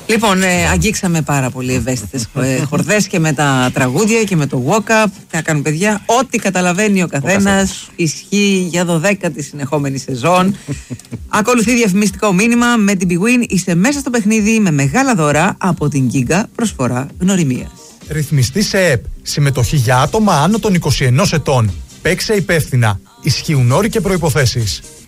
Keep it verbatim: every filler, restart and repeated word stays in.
Λοιπόν, ε, αγγίξαμε πάρα πολύ ευαίσθητες ε, χορδές και με τα τραγούδια και με το walk-up. Τι να κάνουν, παιδιά, ό,τι καταλαβαίνει ο καθένας ισχύει για δωδέκατη συνεχόμενη σεζόν. Ακολουθεί διαφημιστικό μήνυμα με την Big Win. Είστε μέσα στο παιχνίδι με μεγάλα δώρα από την Giga, προσφορά γνωριμίας. Ρυθμιστή σε ΕΠ. Συμμετοχή για άτομα άνω των είκοσι ενός ετών. Παίξε υπεύθυνα. Ισχύουν όροι και προϋποθέσεις.